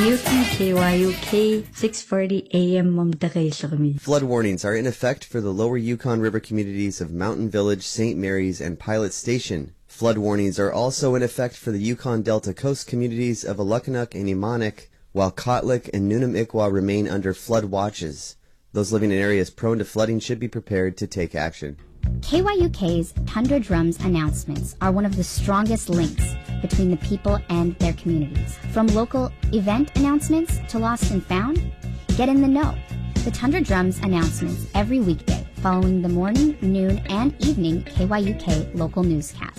KYUK 6:40 a.m. Mamtakay sa kami. Flood warnings are in effect for the lower Yukon River communities of Mountain Village, St. Mary's, and Pilot Station. Flood warnings are also in effect for the Yukon Delta Coast communities of Alukkonuk and Imanik, while Kotlik and Nunam-Ikwa remain under flood watches. Those living in areas prone to flooding should be prepared to take action. KYUK's Tundra Drums announcements are one of the strongest links between the people and their communities. From local event announcements to lost and found, get in the know. The Tundra Drums announcements every weekday following the morning, noon, and evening KYUK local newscast.